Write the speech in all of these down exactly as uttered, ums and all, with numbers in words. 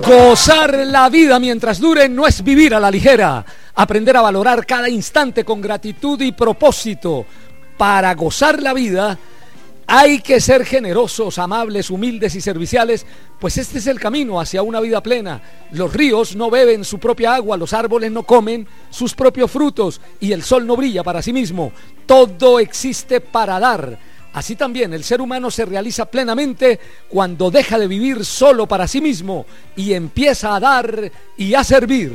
Gozar la vida mientras dure no es vivir a la ligera. Aprender a valorar cada instante con gratitud y propósito. Para gozar la vida hay que ser generosos, amables, humildes y serviciales, pues este es el camino hacia una vida plena. Los ríos no beben su propia agua, los árboles no comen sus propios frutos y el sol no brilla para sí mismo. Todo existe para dar. Así también el ser humano se realiza plenamente cuando deja de vivir solo para sí mismo y empieza a dar y a servir.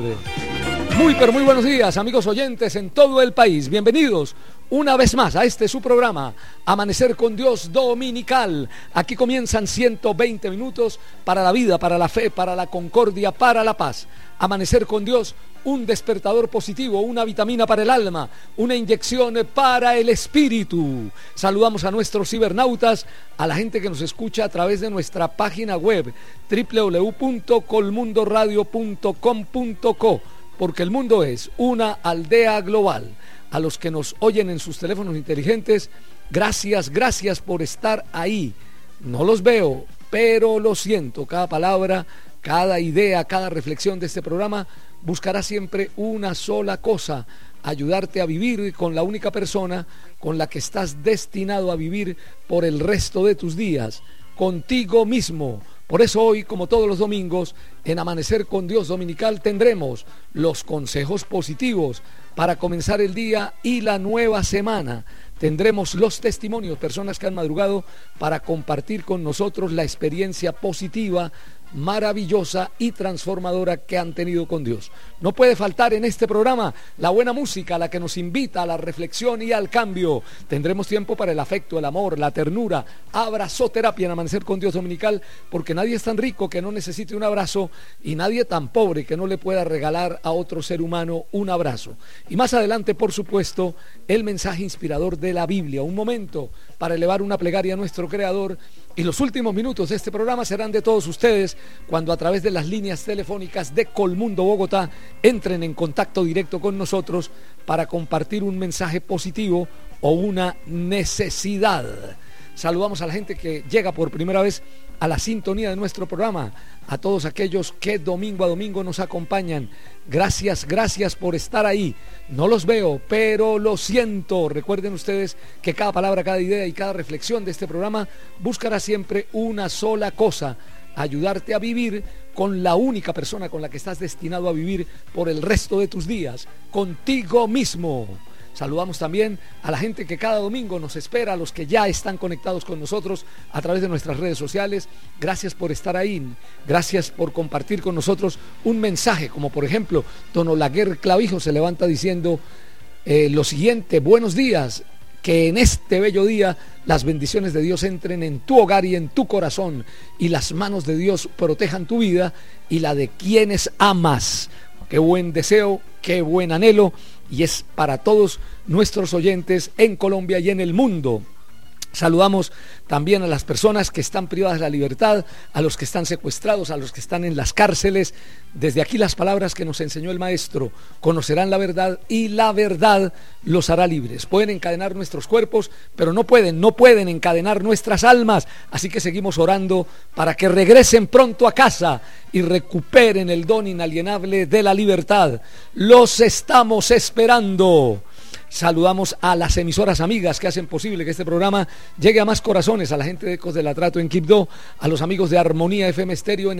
Muy pero muy buenos días, amigos oyentes en todo el país. Bienvenidos una vez más a este su programa, Amanecer con Dios Dominical. Aquí comienzan ciento veinte minutos para la vida, para la fe, para la concordia, para la paz. Amanecer con Dios, un despertador positivo, una vitamina para el alma, una inyección para el espíritu. Saludamos a nuestros cibernautas, a la gente que nos escucha a través de nuestra página web doble u doble u doble u punto colmundo radio punto com punto co, porque el mundo es una aldea global. A los que nos oyen en sus teléfonos inteligentes, gracias, gracias por estar ahí. No los veo, pero lo siento. Cada palabra, cada idea, cada reflexión de este programa buscará siempre una sola cosa: ayudarte a vivir con la única persona con la que estás destinado a vivir por el resto de tus días, contigo mismo. Por eso hoy, como todos los domingos, en Amanecer con Dios Dominical tendremos los consejos positivos para comenzar el día y la nueva semana. Tendremos los testimonios, personas que han madrugado para compartir con nosotros la experiencia positiva, maravillosa y transformadora que han tenido con Dios. No puede faltar en este programa la buena música, la que nos invita a la reflexión y al cambio. Tendremos tiempo para el afecto, el amor, la ternura, abrazoterapia en Amanecer con Dios Dominical, porque nadie es tan rico que no necesite un abrazo y nadie tan pobre que no le pueda regalar a otro ser humano un abrazo. Y más adelante, por supuesto, el mensaje inspirador de la Biblia, un momento para elevar una plegaria a nuestro Creador. Y los últimos minutos de este programa serán de todos ustedes cuando a través de las líneas telefónicas de Colmundo Bogotá entren en contacto directo con nosotros para compartir un mensaje positivo o una necesidad. Saludamos a la gente que llega por primera vez a la sintonía de nuestro programa, a todos aquellos que domingo a domingo nos acompañan. Gracias, gracias por estar ahí. No los veo, pero lo siento. Recuerden ustedes que cada palabra, cada idea y cada reflexión de este programa buscará siempre una sola cosa: ayudarte a vivir con la única persona con la que estás destinado a vivir por el resto de tus días, contigo mismo. Saludamos también a la gente que cada domingo nos espera, a los que ya están conectados con nosotros a través de nuestras redes sociales. Gracias por estar ahí, gracias por compartir con nosotros un mensaje, como por ejemplo, don Olaguer Clavijo se levanta diciendo eh, lo siguiente: buenos días, que en este bello día las bendiciones de Dios entren en tu hogar y en tu corazón, y las manos de Dios protejan tu vida y la de quienes amas. Qué buen deseo, qué buen anhelo, y es para todos nuestros oyentes en Colombia y en el mundo. Saludamos también a las personas que están privadas de la libertad, a los que están secuestrados, a los que están en las cárceles. Desde aquí las palabras que nos enseñó el Maestro: conocerán la verdad y la verdad los hará libres. Pueden encadenar nuestros cuerpos, pero no pueden, no pueden encadenar nuestras almas. Así que seguimos orando para que regresen pronto a casa y recuperen el don inalienable de la libertad. Los estamos esperando. Saludamos a las emisoras amigas que hacen posible que este programa llegue a más corazones, a la gente de Ecos del Atrato en Quibdó, a los amigos de Armonía F M Estéreo en